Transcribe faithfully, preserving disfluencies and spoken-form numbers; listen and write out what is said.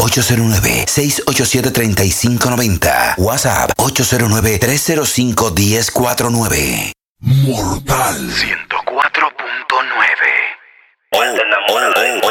ocho cero nueve, seis ocho siete, tres cinco nueve cero. WhatsApp ocho cero nueve, tres cero cinco, uno cero cuatro nueve. Mortal.